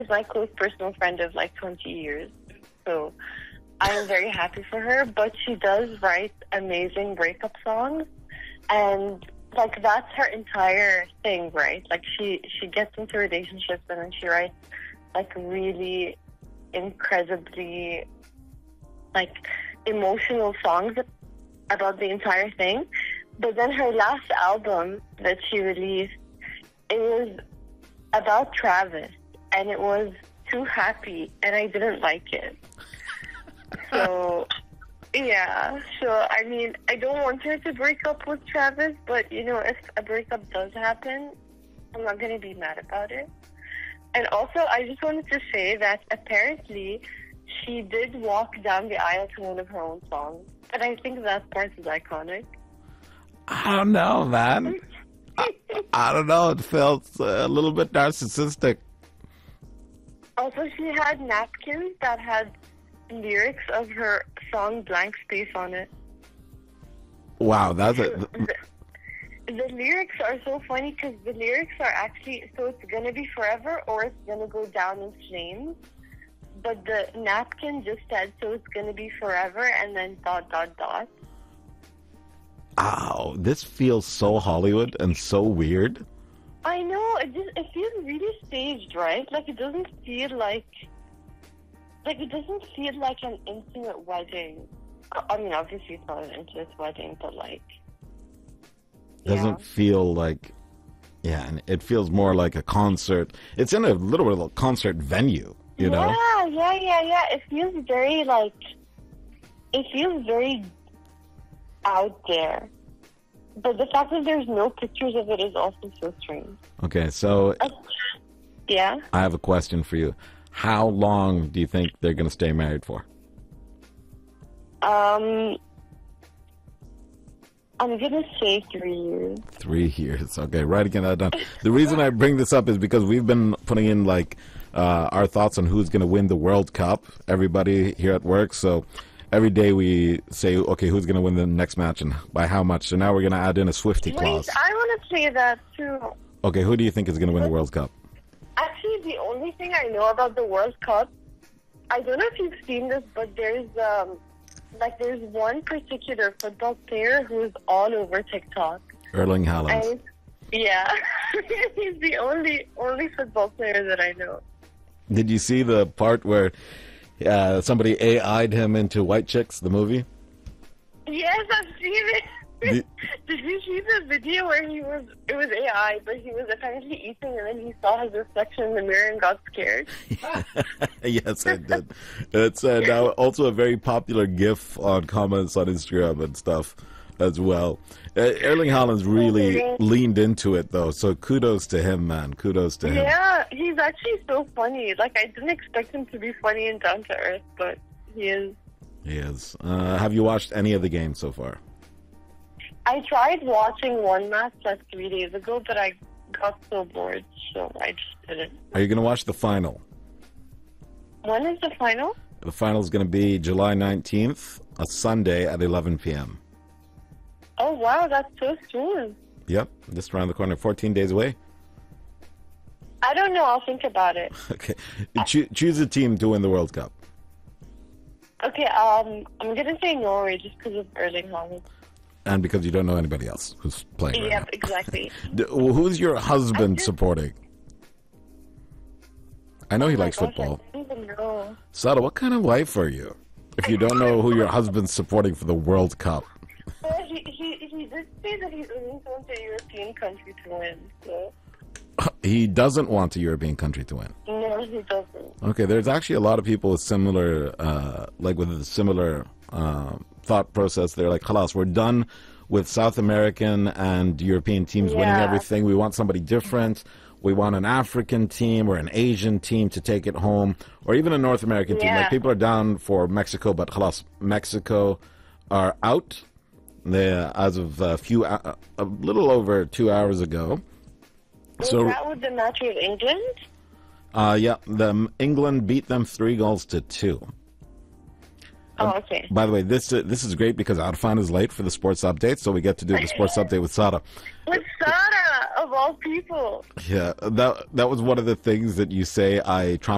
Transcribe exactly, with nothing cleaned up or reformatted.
is my close personal friend of like twenty years. So I am very happy for her, but she does write amazing breakup songs, and like that's her entire thing, right? Like she, she gets into relationships and then she writes like really incredibly like emotional songs about the entire thing. But then her last album that she released, it was about Travis, and it was too happy, and I didn't like it. So, yeah. So, I mean, I don't want her to break up with Travis, but, you know, if a breakup does happen, I'm not going to be mad about it. And also, I just wanted to say that apparently she did walk down the aisle to one of her own songs, and I think that part is iconic. I don't know, man. I, I don't know. It felt a little bit narcissistic. Also, she had napkins that had lyrics of her song Blank Space on it. Wow, that's a... The, the lyrics are so funny because the lyrics are actually, so it's going to be forever or it's going to go down in flames. But the napkin just said, so it's going to be forever and then dot, dot, dot. Ow, this feels so Hollywood and so weird. I know, it just it feels really staged, right? Like it doesn't feel like like it doesn't feel like an intimate wedding. I mean, obviously it's not an intimate wedding, but like doesn't yeah. feel like yeah, and it feels more like a concert. It's in a little bit of a concert venue, you know? Yeah, yeah, yeah, yeah. It feels very like it feels very out there. But the fact that there's no pictures of it is also so strange. Okay, so uh, yeah, I have a question for you. How long do you think they're going to stay married for? Um, I'm gonna say three years. Three years. Okay, right again that down. The reason I bring this up is because we've been putting in like uh, our thoughts on who's going to win the World Cup. Everybody here at work, so. Every day we say, okay, who's going to win the next match and by how much? So now we're going to add in a Swiftie clause. Wait, I want to say that too. Okay, who do you think is going to win the World Cup? Actually, the only thing I know about the World Cup, I don't know if you've seen this, but there's um, like there's one particular football player who's all over TikTok. Erling Haaland. And, yeah, he's the only only football player that I know. Did you see the part where Uh, somebody A I'd him into White Chicks, the movie? Yes, I've seen it. Did, Did you see the video where he was, it was A I, but he was apparently eating and then he saw his reflection in the mirror and got scared? Yes, I did. It's uh, now also a very popular GIF on comments on Instagram and stuff as well. Uh, Erling Haaland's really okay. leaned into it, though, so kudos to him, man. Kudos to him. Yeah, he's actually so funny. Like, I didn't expect him to be funny and down to earth, but he is. He is. Uh, have you watched any of the games so far? I tried watching one match like three days ago, but I got so bored, so I just didn't. Are you going to watch the final? When is the final? The final is going to be July nineteenth, a Sunday at eleven p.m. Oh, wow, that's so soon. Yep, just around the corner, fourteen days away. I don't know, I'll think about it. Okay, Cho- choose a team to win the World Cup. Okay, um, I'm going to say Norway just because of Erling Haaland. And because you don't know anybody else who's playing right Yep, now. exactly. Who's your husband just... supporting? I know oh he likes gosh, football. I don't even know. Sada, what kind of wife are you? If you don't know who your husband's supporting for the World Cup. Well, he, he, he did say that he doesn't want a European country to win, so... He doesn't want a European country to win. No, he doesn't. Okay, there's actually a lot of people with similar, uh, like with a similar uh, thought process. They're like, "Khalas, we're done with South American and European teams yeah. winning everything. We want somebody different. We want an African team or an Asian team to take it home, or even a North American team. Yeah. Like people are down for Mexico, but khalas, Mexico are out. They, as of a few, uh, a little over two hours ago. Was so, that with the match with England? Uh, yeah, the England beat them three goals to two. Oh, Um, okay. by the way, this uh, this is great because Arfan is late for the sports update, so we get to do the sports update with Sada. With Sarah, of all people. Yeah, that that was one of the things that you say I traumatized